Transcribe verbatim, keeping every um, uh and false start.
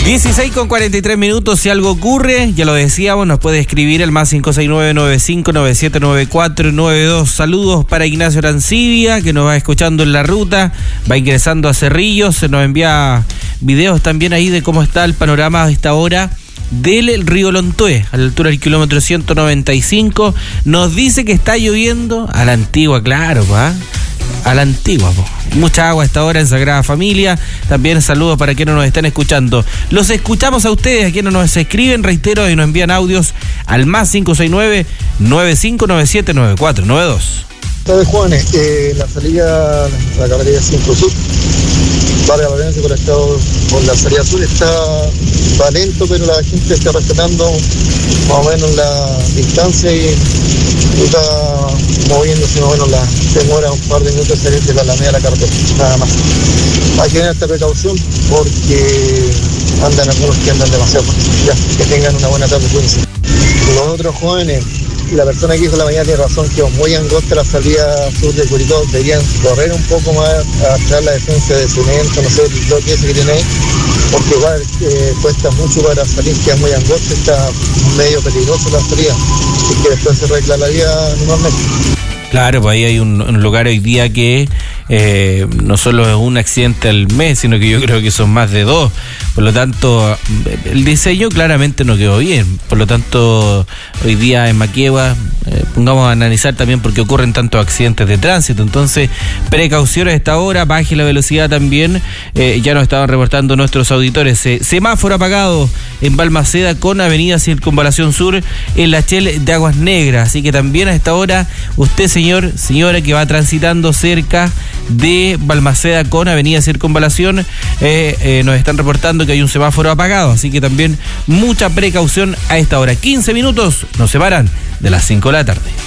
dieciséis con cuarenta y tres minutos, si algo ocurre, ya lo decíamos, nos puede escribir el más cinco seis nueve, nueve cinco nueve siete nueve cuatro nueve dos. Saludos para Ignacio Arancibia, que nos va escuchando en la ruta, va ingresando a Cerrillos, se nos envía videos también ahí de cómo está el panorama a esta hora del río Lontué, a la altura del kilómetro ciento noventa y cinco. Nos dice que está lloviendo a la antigua, claro, ¿va? A la antigua, po. Mucha agua a esta hora en Sagrada Familia. También saludos para quienes nos están escuchando. Los escuchamos a ustedes, a quienes nos escriben, reitero, y nos envían audios al más cinco seis nueve, nueve cinco nueve siete nueve cuatro nueve dos. Entonces, Juanes, eh, la salida, la carretera cinco Sur, Vargas Valencia conectado con la salida sur, está va lento, pero la gente está respetando más o menos la distancia y está moviéndose más o menos, la demora un par de minutos salir de la alameda de la carretera, nada más. Hay que tener esta precaución porque andan algunos que andan demasiado. Ya, que tengan una buena tarde, cuídense. Los otros jóvenes, la persona que hizo la mañana tiene razón, que es muy angosta la salida sur de Curicó, deberían correr un poco más a traer la defensa de cemento, no sé, el bloque ese que tiene ahí, porque igual eh, cuesta mucho para salir, que es muy angosta, está medio peligroso la salida, y que después se arregla la vía normalmente. Claro, pues ahí hay un, un lugar hoy día que eh, no solo es un accidente al mes, sino que yo creo que son más de dos. Por lo tanto, el diseño claramente no quedó bien. Por lo tanto, hoy día en Maquegua, eh, pongamos a analizar también por qué ocurren tantos accidentes de tránsito. Entonces, precauciones a esta hora, baje la velocidad también. Eh, ya nos estaban reportando nuestros auditores. Eh, semáforo apagado en Balmaceda con Avenida Circunvalación Sur en la Shell de Aguas Negras. Así que también a esta hora, usted, señor, señora, que va transitando cerca de Balmaceda con Avenida Circunvalación, eh, eh, nos están reportando que hay un semáforo apagado, así que también mucha precaución a esta hora. quince minutos nos separan de las cinco de la tarde.